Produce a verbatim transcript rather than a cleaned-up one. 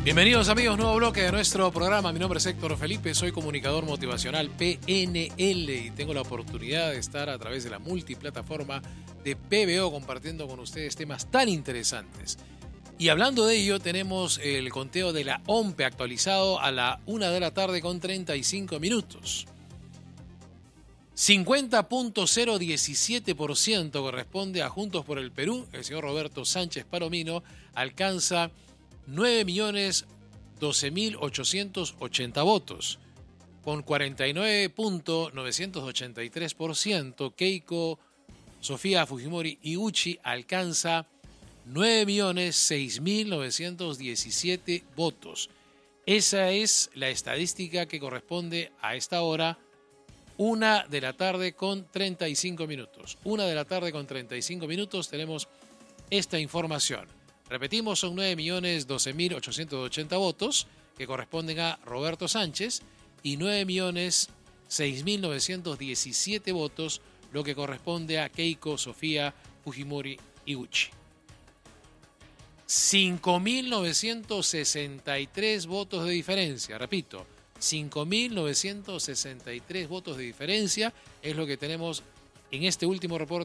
Bienvenidos amigos, nuevo bloque de nuestro programa. Mi nombre es Héctor Felipe, soy comunicador motivacional P N L y tengo la oportunidad de estar a través de la multiplataforma de P B O compartiendo con ustedes temas tan interesantes. Y hablando de ello, tenemos el conteo de la O M P E actualizado a la una de la tarde con treinta y cinco minutos. cincuenta punto cero diecisiete por ciento corresponde a Juntos por el Perú. El señor Roberto Sánchez Palomino alcanza nueve millones doce mil ochocientos ochenta votos. Con cuarenta y nueve punto novecientos ochenta y tres por ciento, Keiko Sofía Fujimori Iguchi alcanza nueve millones seis mil novecientos diecisiete votos. Esa es la estadística que corresponde a esta hora, una de la tarde con treinta y cinco minutos. Una de la tarde con treinta y cinco minutos tenemos esta información. Repetimos, son nueve millones doce mil ochocientos ochenta votos que corresponden a Roberto Sánchez y nueve millones seis mil novecientos diecisiete votos, lo que corresponde a Keiko Sofía Fujimori Iguchi. cinco mil novecientos sesenta y tres votos de diferencia, repito, cinco mil novecientos sesenta y tres votos de diferencia es lo que tenemos en este último reporte